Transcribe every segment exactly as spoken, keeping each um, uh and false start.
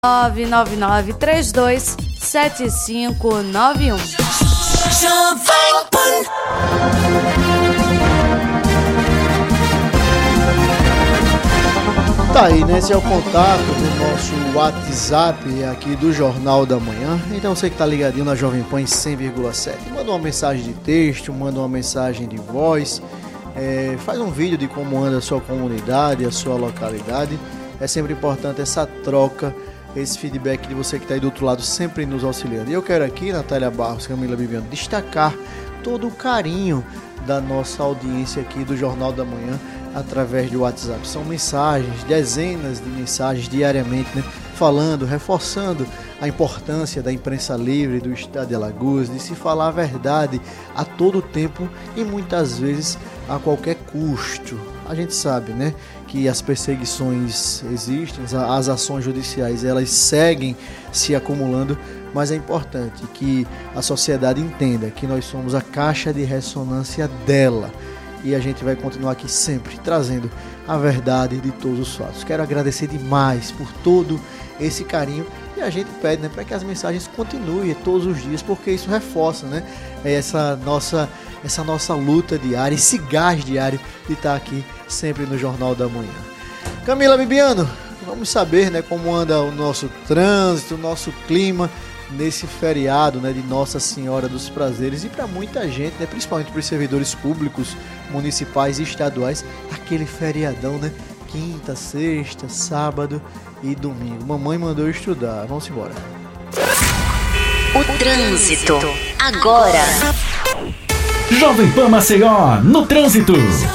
nove nove nove três dois sete cinco nove um. Tá aí, né? Esse é o contato do nosso WhatsApp aqui do Jornal da Manhã. Então você que tá ligadinho na Jovem Pan em cem vírgula sete, manda uma mensagem de texto, manda uma mensagem de voz, é, faz um vídeo de como anda a sua comunidade, a sua localidade. É sempre importante essa troca, esse feedback de você que está aí do outro lado, sempre nos auxiliando. E eu quero aqui, Natália Barros, Camila Bibiano, destacar todo o carinho da nossa audiência aqui do Jornal da Manhã através do WhatsApp. São mensagens, dezenas de mensagens diariamente, né, falando, reforçando a importância da imprensa livre do estado de Alagoas, de se falar a verdade a todo tempo e muitas vezes a qualquer custo. A gente sabe, né, que as perseguições existem, as ações judiciais elas seguem se acumulando, mas é importante que a sociedade entenda que nós somos a caixa de ressonância dela e a gente vai continuar aqui sempre trazendo a verdade de todos os fatos. Quero agradecer demais por todo esse carinho e a gente pede, né, para que as mensagens continuem todos os dias, porque isso reforça, né, essa nossa essa nossa luta diária, esse gás diário de estar aqui sempre no Jornal da Manhã. Camila Bibiano, vamos saber, né, como anda o nosso trânsito, o nosso clima nesse feriado, né, de Nossa Senhora dos Prazeres, e para muita gente, né, principalmente para os servidores públicos, municipais e estaduais, aquele feriadão, né, quinta, sexta, sábado e domingo. Mamãe mandou eu estudar, vamos embora. O trânsito agora. Jovem Pan Maceió, no trânsito.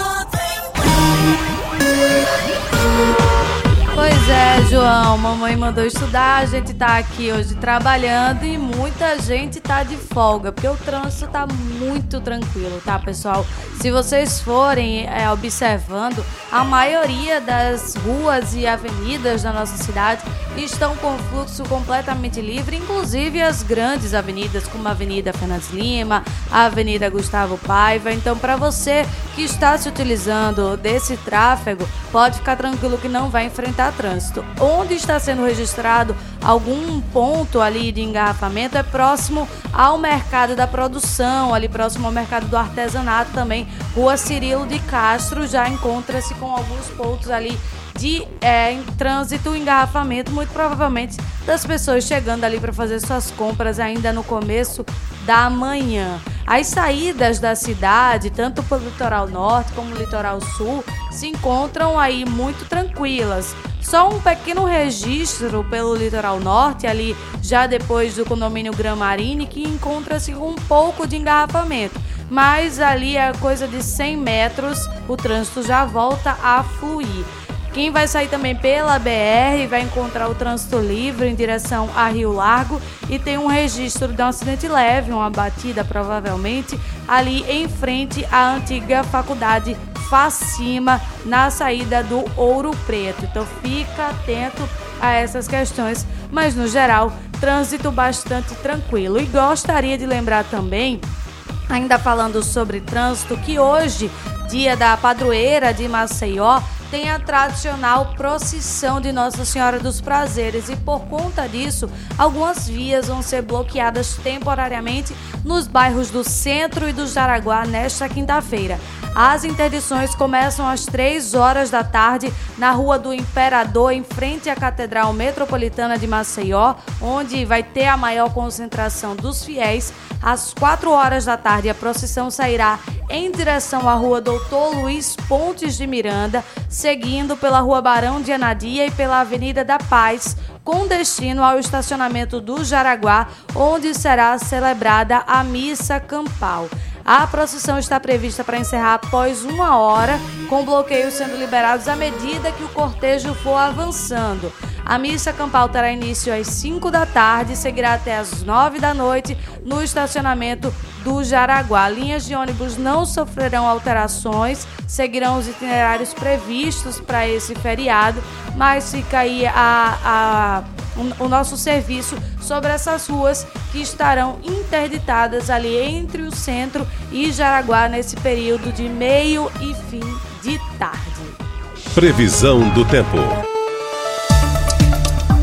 Pois é, João, mamãe mandou estudar, a gente tá aqui hoje trabalhando e muita gente tá de folga, porque o trânsito tá muito tranquilo, tá, pessoal? Se vocês forem é, observando, a maioria das ruas e avenidas da nossa cidade estão com fluxo completamente livre, inclusive as grandes avenidas, como a Avenida Fernandes Lima, a Avenida Gustavo Paiva. Então, para você que está se utilizando desse tráfego, pode ficar tranquilo que não vai enfrentar trânsito. Onde está sendo registrado algum ponto ali de engarrafamento é próximo ao Mercado da Produção, ali próximo ao Mercado do Artesanato também. Rua Cirilo de Castro já encontra-se com alguns pontos ali de é, em trânsito, engarrafamento, muito provavelmente das pessoas chegando ali para fazer suas compras ainda no começo da manhã. As saídas da cidade, tanto pelo litoral norte como o litoral sul, se encontram aí muito tranquilas. Só um pequeno registro pelo litoral norte, ali já depois do condomínio Gramarini, que encontra-se com um pouco de engarrafamento. Mas ali é coisa de cem metros, o trânsito já volta a fluir. Quem vai sair também pela B R vai encontrar o trânsito livre em direção a Rio Largo e tem um registro de um acidente leve, uma batida provavelmente, ali em frente à antiga faculdade Facima, na saída do Ouro Preto. Então fica atento a essas questões, mas no geral, trânsito bastante tranquilo. E gostaria de lembrar também, ainda falando sobre trânsito, que hoje, dia da padroeira de Maceió, tem a tradicional procissão de Nossa Senhora dos Prazeres e por conta disso, algumas vias vão ser bloqueadas temporariamente nos bairros do Centro e do Jaraguá nesta quinta-feira. As interdições começam às três horas da tarde na Rua do Imperador, em frente à Catedral Metropolitana de Maceió, onde vai ter a maior concentração dos fiéis. Às quatro horas da tarde, a procissão sairá em direção à Rua Doutor Luiz Pontes de Miranda, seguindo pela Rua Barão de Anadia e pela Avenida da Paz, com destino ao estacionamento do Jaraguá, onde será celebrada a missa campal. A procissão está prevista para encerrar após uma hora, com bloqueios sendo liberados à medida que o cortejo for avançando. A missa campal terá início às cinco da tarde e seguirá até às nove da noite no estacionamento do Jaraguá. Linhas de ônibus não sofrerão alterações, seguirão os itinerários previstos para esse feriado, mas fica aí a, a, o, o nosso serviço sobre essas ruas que estarão interditadas ali entre o centro e Jaraguá nesse período de meio e fim de tarde. Previsão do tempo.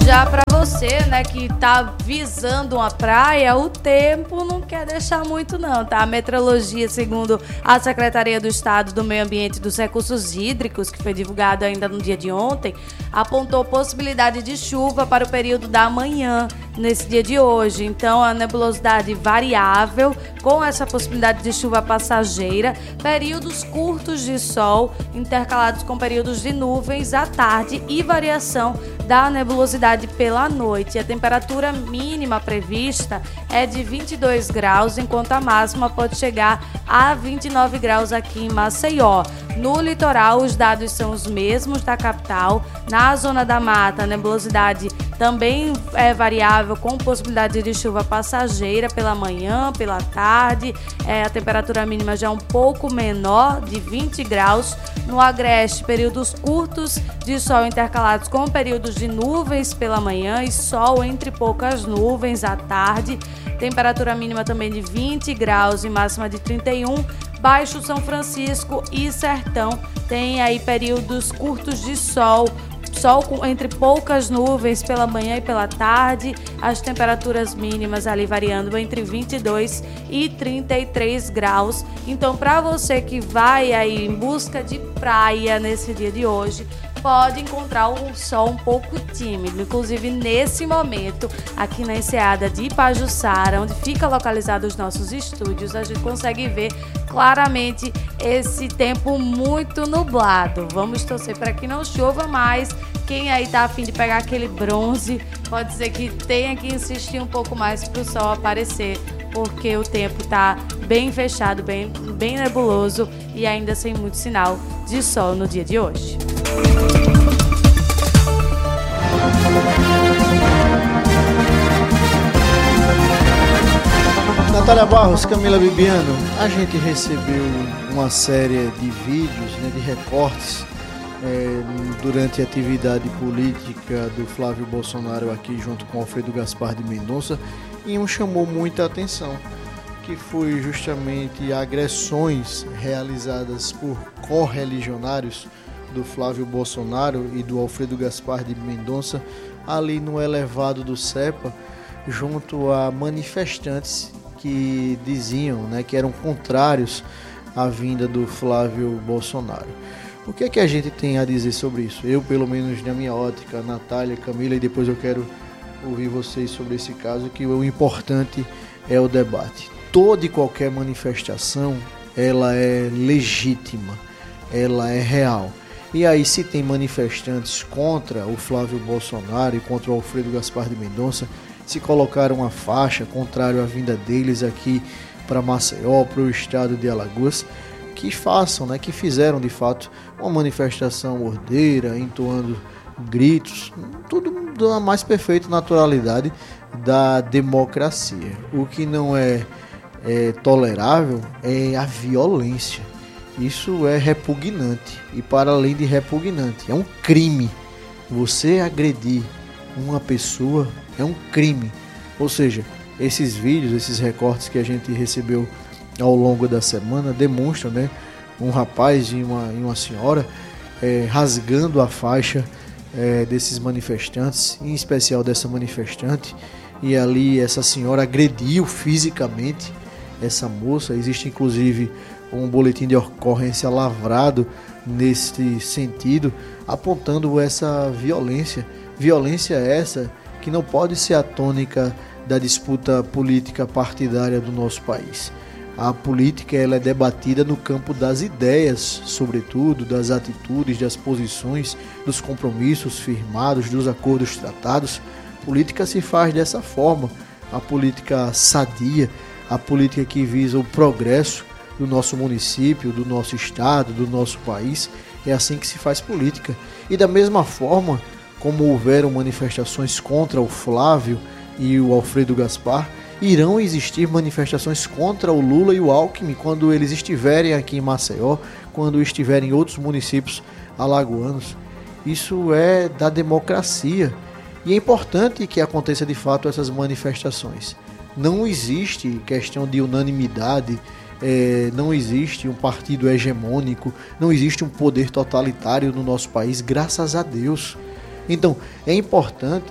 Já para você, né, que tá visando uma praia, o tempo não quer deixar muito não, tá? A meteorologia, segundo a Secretaria do Estado do Meio Ambiente e dos Recursos Hídricos, que foi divulgado ainda no dia de ontem, apontou possibilidade de chuva para o período da manhã, nesse dia de hoje. Então, a nebulosidade variável, com essa possibilidade de chuva passageira, períodos curtos de sol, intercalados com períodos de nuvens à tarde e variação da nebulosidade pela noite. A temperatura mínima prevista é de vinte e dois graus, enquanto a máxima pode chegar a vinte e nove graus aqui em Maceió. No litoral, os dados são os mesmos da capital. Na zona da mata, a nebulosidade também é variável, com possibilidade de chuva passageira pela manhã, pela tarde. É, a temperatura mínima já é um pouco menor, de vinte graus. No agreste, períodos curtos de sol intercalados com períodos de nuvens pela manhã e sol entre poucas nuvens à tarde. Temperatura mínima também de vinte graus e máxima de trinta e um. Baixo São Francisco e Sertão tem aí períodos curtos de sol, sol com, entre poucas nuvens pela manhã e pela tarde, as temperaturas mínimas ali variando entre vinte e dois e trinta e três graus. Então, para você que vai aí em busca de praia nesse dia de hoje, pode encontrar um sol um pouco tímido. Inclusive, nesse momento, aqui na enseada de Pajuçara, onde fica localizado os nossos estúdios, a gente consegue ver claramente esse tempo muito nublado. Vamos torcer para que não chova mais. Quem aí tá a fim de pegar aquele bronze, pode ser que tenha que insistir um pouco mais para o sol aparecer, porque o tempo tá bem fechado, bem, bem nebuloso e ainda sem muito sinal de sol no dia de hoje. Natália Barros, Camila Bibiano, a gente recebeu uma série de vídeos, né, de recortes é, durante a atividade política do Flávio Bolsonaro aqui junto com Alfredo Gaspar de Mendonça, e um chamou muita atenção, que foi justamente agressões realizadas por correligionários do Flávio Bolsonaro e do Alfredo Gaspar de Mendonça ali no elevado do CEPA, junto a manifestantes que diziam, né, que eram contrários à vinda do Flávio Bolsonaro. O que é que a gente tem a dizer sobre isso? Eu, pelo menos na minha ótica, Natália, Camila, e depois eu quero ouvir vocês sobre esse caso, que o importante é o debate. Toda e qualquer manifestação, ela é legítima, ela é real. E aí, se tem manifestantes contra o Flávio Bolsonaro e contra o Alfredo Gaspar de Mendonça, se colocaram uma faixa contrária à vinda deles aqui para Maceió, para o estado de Alagoas, que façam, né, que fizeram de fato uma manifestação ordeira, entoando gritos, tudo da mais perfeita naturalidade da democracia. O que não é, é tolerável é a violência. Isso é repugnante, e para além de repugnante, é um crime. Você agredir uma pessoa é um crime. Ou seja, esses vídeos, esses recortes que a gente recebeu ao longo da semana demonstram, né, um rapaz e uma, e uma senhora é, rasgando a faixa é, desses manifestantes, em especial dessa manifestante, e ali essa senhora agrediu fisicamente essa moça. Existe inclusive um boletim de ocorrência lavrado nesse sentido, apontando essa violência. Violência essa que não pode ser a tônica da disputa política partidária do nosso país. A política, ela é debatida no campo das ideias, sobretudo, das atitudes, das posições, dos compromissos firmados, dos acordos tratados. A política se faz dessa forma, a política sadia, a política que visa o progresso do nosso município, do nosso estado, do nosso país. É assim que se faz política. E da mesma forma como houveram manifestações contra o Flávio e o Alfredo Gaspar, irão existir manifestações contra o Lula e o Alckmin quando eles estiverem aqui em Maceió, quando estiverem em outros municípios alagoanos. Isso é da democracia, e é importante que aconteça de fato essas manifestações. Não existe questão de unanimidade, é, não existe um partido hegemônico, não existe um poder totalitário no nosso país, graças a Deus. Então, é importante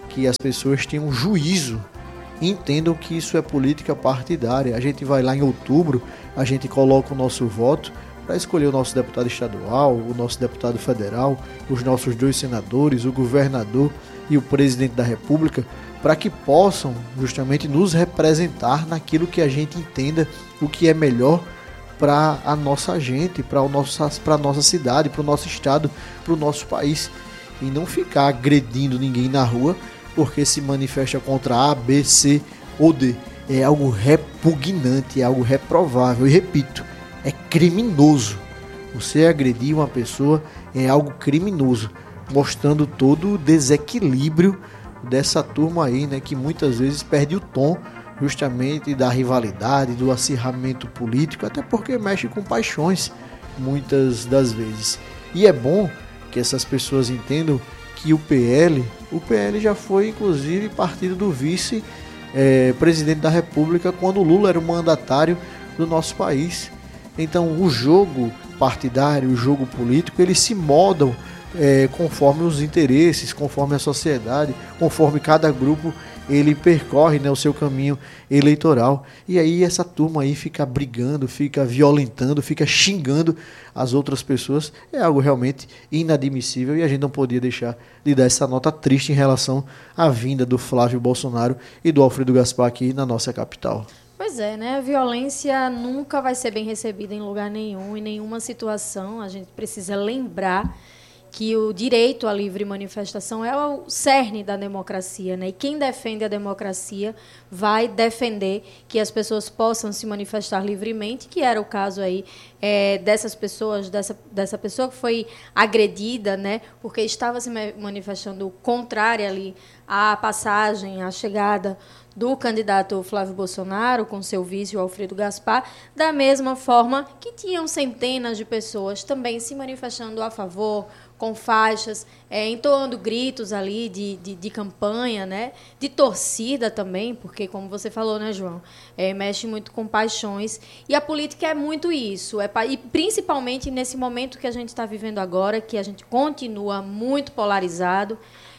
que as pessoas tenham juízo e entendam que isso é política partidária. A gente vai lá em outubro, a gente coloca o nosso voto para escolher o nosso deputado estadual, o nosso deputado federal, os nossos dois senadores, o governador e o presidente da República, para que possam justamente nos representar naquilo que a gente entenda o que é melhor para a nossa gente, para a nossa cidade, para o nosso estado, para o nosso país. E não ficar agredindo ninguém na rua porque se manifesta contra A, B, C ou D. É algo repugnante, é algo reprovável. E repito, é criminoso. Você agredir uma pessoa é algo criminoso, mostrando todo o desequilíbrio dessa turma aí, né, que muitas vezes perde o tom justamente da rivalidade, do acirramento político, até porque mexe com paixões muitas das vezes. E é bom que essas pessoas entendam que o P L, o P L já foi inclusive partido do vice-presidente é, da República quando o Lula era o mandatário do nosso país. Então o jogo partidário, o jogo político, eles se moldam é, conforme os interesses, conforme a sociedade, conforme cada grupo ele percorre, né, o seu caminho eleitoral. E aí essa turma aí fica brigando, fica violentando, fica xingando as outras pessoas. É algo realmente inadmissível e a gente não podia deixar de dar essa nota triste em relação à vinda do Flávio Bolsonaro e do Alfredo Gaspar aqui na nossa capital. Pois é, né? A violência nunca vai ser bem recebida em lugar nenhum, em nenhuma situação. A gente precisa lembrar que o direito à livre manifestação é o cerne da democracia, né? E quem defende a democracia vai defender que as pessoas possam se manifestar livremente, que era o caso aí é, dessas pessoas, dessa, dessa pessoa que foi agredida, né? Porque estava se manifestando contrária ali à passagem, à chegada do candidato Flávio Bolsonaro com seu vice, o Alfredo Gaspar, da mesma forma que tinham centenas de pessoas também se manifestando a favor, com faixas, é, entoando gritos ali de, de, de campanha, né? De torcida também, porque, como você falou, né, João, é, mexe muito com paixões. E a política é muito isso, é, e principalmente nesse momento que a gente está vivendo agora, que a gente continua muito polarizado.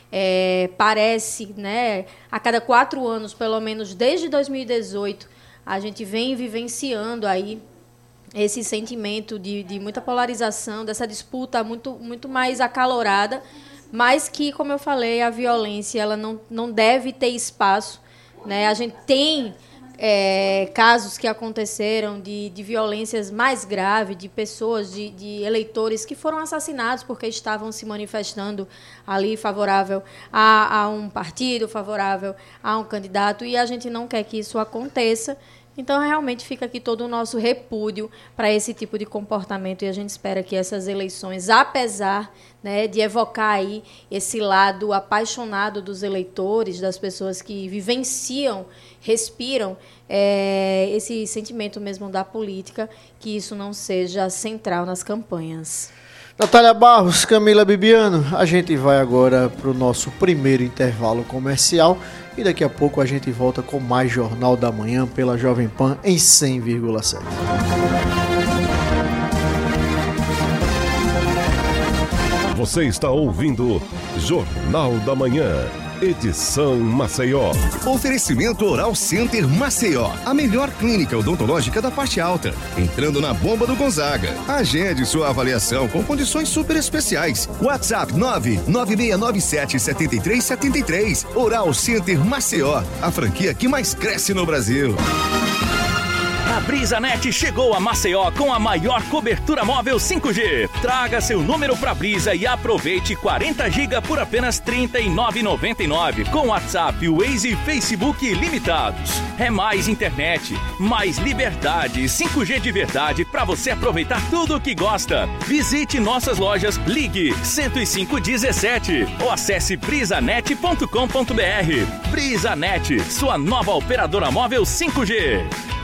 É, parece, né, a cada quatro anos, pelo menos desde dois mil e dezoito, a gente vem vivenciando aí esse sentimento de, de muita polarização, dessa disputa muito, muito mais acalorada, mas que, como eu falei, a violência ela não, não deve ter espaço, né? A gente tem é, casos que aconteceram de, de violências mais graves, de pessoas, de, de eleitores que foram assassinados porque estavam se manifestando ali favorável a, a um partido, favorável a um candidato, e a gente não quer que isso aconteça. Então, realmente, fica aqui todo o nosso repúdio para esse tipo de comportamento e a gente espera que essas eleições, apesar, né, de evocar aí esse lado apaixonado dos eleitores, das pessoas que vivenciam, respiram é, esse sentimento mesmo da política, que isso não seja central nas campanhas. Natália Barros, Camila Bibiano, a gente vai agora para o nosso primeiro intervalo comercial e daqui a pouco a gente volta com mais Jornal da Manhã pela Jovem Pan em cem vírgula sete. Você está ouvindo Jornal da Manhã, edição Maceió. Oferecimento Oral Center Maceió, a melhor clínica odontológica da parte alta. Entrando na Bomba do Gonzaga. Agende sua avaliação com condições super especiais. WhatsApp nove nove seis nove sete sete três sete três. Oral Center Maceió, a franquia que mais cresce no Brasil. A BrisaNet chegou a Maceió com a maior cobertura móvel cinco G. Traga seu número pra Brisa e aproveite quarenta gigas por apenas trinta e nove reais e noventa e nove centavos com WhatsApp, Waze e Facebook ilimitados. É mais internet, mais liberdade, cinco G de verdade pra você aproveitar tudo o que gosta. Visite nossas lojas, ligue cento e cinco dezessete ou acesse brisanet ponto com ponto br. BrisaNet, sua nova operadora móvel cinco G.